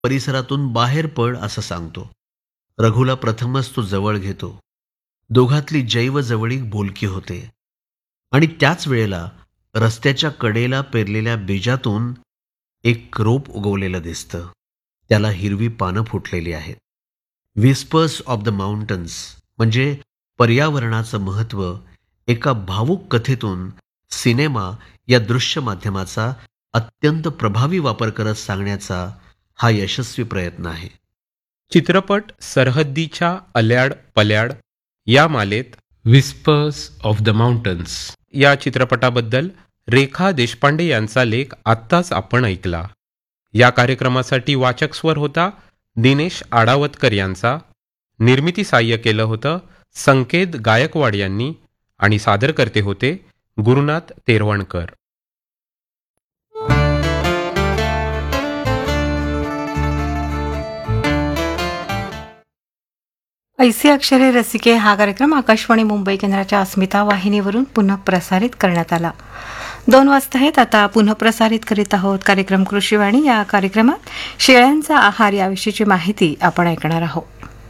परिसरातून बाहेर पड असं सांगतो. रघुला प्रथमच तो जवळ घेतो. दोघातली जैवजवळीक बोलकी होते आणि त्याच वेळेला रस्त्याच्या कडेला पेरलेल्या बीजातून एक रोप उगवलेलं दिसतं. त्याला हिरवी पानं फुटलेली आहेत. विस्पर्स ऑफ द माउंटन्स म्हणजे पर्यावरणाचं महत्त्व एका भावूक कथेतून सिनेमा या दृश्य माध्यमाचा अत्यंत प्रभावी वापर करत सांगण्याचा हा यशस्वी प्रयत्न आहे. चित्रपट सरहद्दीच्या अल्याड पल्याड या मालेत विस्पर्स ऑफ द माउंटन्स या चित्रपटाबद्दल रेखा देशपांडे यांचा लेख आत्ताच आपण ऐकला. या कार्यक्रमासाठी वाचक स्वर होता दिनेश आडावतकर यांचा. निर्मिती साह्य केलं होतं संकेत गायकवाड यांनी आणि सादरकर्ते होते गुरुनाथ तेरवणकर. ऐसे अक्षरे रसिके हा कार्यक्रम आकाशवाणी मुंबई केंद्राच्या अस्मिता वाहिनीवरून पुनः प्रसारित करण्यात आला. 2 वाजता आहेत. आता पुनः प्रसारित करीत आहोत कार्यक्रम कृषीवाणी. या कार्यक्रमात शेळ्यांचा आहार याविषयीची माहिती आपण ऐकणार आहोत.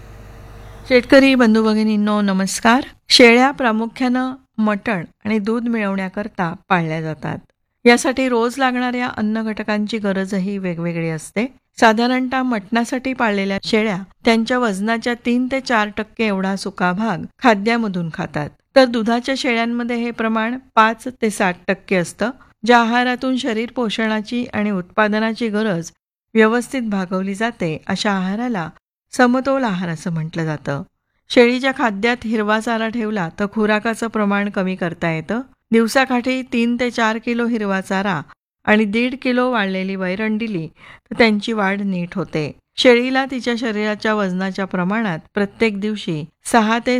शेतकरी बंधू भगिनींनो नमस्कार. शेळ्या प्रामुख्यानं मटण आणि दूध मिळवण्याकरता पाळल्या जातात. यासाठी रोज लागणाऱ्या अन्न घटकांची गरजही वेगवेगळी असते. साधारणतः मटणासाठी पाळलेल्या शेळ्या त्यांच्या वजनाच्या 3 ते 4% एवढा सुका भाग खाद्यामधून खातात, तर दुधाच्या शेळ्यांमध्ये हे प्रमाण 5 ते 60% असतं. ज्या आहारातून शरीर पोषणाची आणि उत्पादनाची गरज व्यवस्थित भागवली जाते अशा आहाराला समतोल आहार असं म्हटलं जातं. शेळीच्या खाद्यात हिरवा चारा ठेवला तर खुराकाचं प्रमाण कमी करता येतं. दिवसाकाठी 3 ते 4 किलो हिरवा चारा आणि 1.5 किलो वाळलेली वैरण दिली तर त्यांची वाढ नीट होते. शेळीला तिच्या शरीराच्या वजनाच्या प्रमाणात प्रत्येक दिवशी 6 ते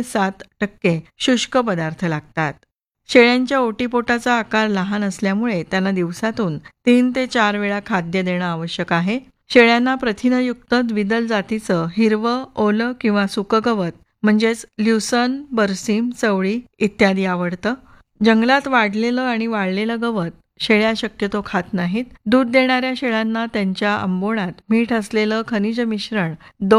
7% शुष्क पदार्थ लागतात. शेळ्यांच्या ओटीपोटाचा आकार लहान असल्यामुळे त्यांना दिवसातून 3 ते 4 वेळा खाद्य देणं आवश्यक आहे. शेळ्यांना प्रथिनयुक्त द्विदल जातीचं हिरवं, ओलं किंवा सुकं गवत म्हणजेच ल्युसन, बरसीम, चवळी इत्यादी आवडतं. जंगलात वाढलेलं आणि वाळलेलं गवत शेळ्या शक्यतो खात नाहीत. दूध देणाऱ्या शेळ्यांना त्यांच्या आंबोणात मीठ असलेलं खनिज मिश्रण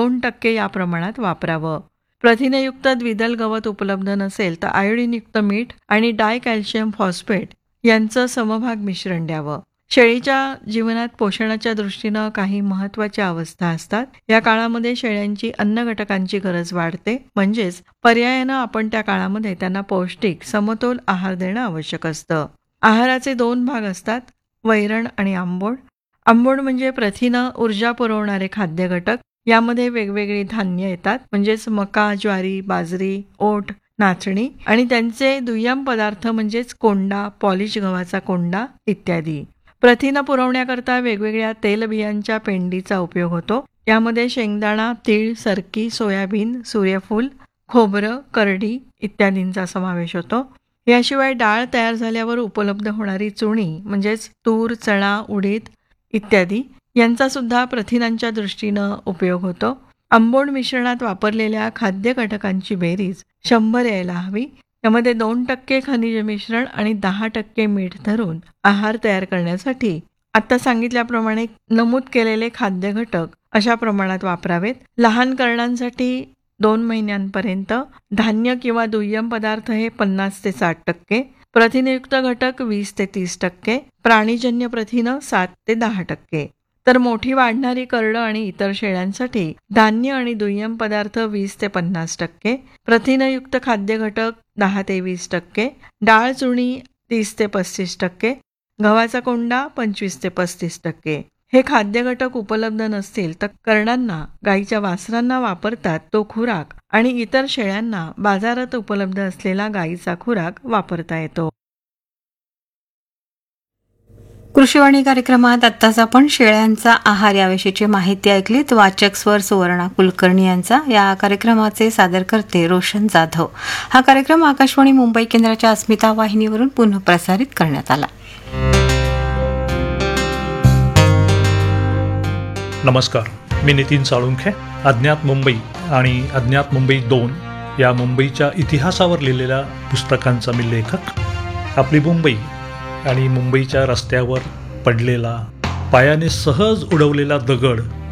2% या प्रमाणात वापरावं. प्रथिनयुक्त द्विदल गवत उपलब्ध नसेल तर आयोडीनयुक्त मीठ आणि डाय कॅल्शियम फॉस्फेट यांचं समभाग मिश्रण द्यावं. शेळीच्या जीवनात पोषणाच्या दृष्टीनं काही महत्त्वाच्या अवस्था असतात. या काळामध्ये शेळ्यांची अन्न घटकांची गरज वाढते. म्हणजेच पर्यायानं आपण त्या काळामध्ये त्यांना पौष्टिक समतोल आहार देणं आवश्यक असतं. आहाराचे 2 भाग असतात, वैरण आणि आंबोड. आंबोड म्हणजे प्रथिनं, ऊर्जा पुरवणारे खाद्य घटक. यामध्ये वेगवेगळी धान्य येतात, म्हणजेच मका, ज्वारी, बाजरी, ओट, नाचणी आणि त्यांचे दुय्यम पदार्थ म्हणजेच कोंडा, पॉलिश गव्हाचा कोंडा इत्यादी. प्रथिनं पुरवण्याकरता वेगवेगळ्या तेलबियांच्या पेंडीचा उपयोग होतो. यामध्ये शेंगदाणा, तीळ, सरकी, सोयाबीन, सूर्यफूल, खोबरं, करडी इत्यादींचा समावेश होतो. याशिवाय डाळ तयार झाल्यावर उपलब्ध होणारी चुणी म्हणजेच तूर, चणा, उडीद इत्यादी यांचा सुद्धा प्रथिनांच्या दृष्टीनं उपयोग होतो. आंबोड मिश्रणात वापरलेल्या खाद्य घटकांची बेरीज 100 यायला हवी. यामध्ये 2% खनिज मिश्रण आणि 10% मीठ धरून आहार तयार करण्यासाठी आता सांगितल्याप्रमाणे नमूद केलेले खाद्य घटक अशा प्रमाणात वापरावेत. लहान करणांसाठी 2 महिन्यांपर्यंत धान्य किंवा दुय्यम पदार्थ हे 50 ते 60%, प्रथिनयुक्त घटक 20 ते 30%, प्राणीजन्य प्रथिनं 7 ते 10%. तर मोठी वाढणारी करडं आणि इतर शेळ्यांसाठी धान्य आणि दुय्यम पदार्थ 20 ते 50%, प्रथिनयुक्त खाद्य घटक 10 ते 20%, डाळ चुणी 30 ते 35%, गव्हाचा कोंडा 25 ते 35%. हे खाद्य घटक उपलब्ध नसतील तर करणांना गाईच्या वासरांना वापरतात तो खुराक आणि इतर शेळ्यांना बाजारात उपलब्ध असलेला गाईचा खुराक वापरता येतो. कृषीवाणी कार्यक्रमात आत्ताच आपण शेळ्यांचा आहार याविषयीची माहिती ऐकलीत. वाचक स्वर सुवर्णा कुलकर्णी यांचा. या कार्यक्रमाचे सादरकर्ते रोशन जाधव. हा कार्यक्रम आकाशवाणी मुंबई केंद्राच्या अस्मिता वाहिनीवरून पुनः प्रसारित करण्यात आला. नमस्कार, मी नितीन साळुंखे. अज्ञात मुंबई आणि अज्ञात मुंबई 2 या मुंबईच्या इतिहासावर लिहिलेल्या पुस्तकांचा मी लेखक. आपली मुंबई आणि मुंबईच्या रस्त्यावर पडलेला, पायाने सहज उडवलेला दगड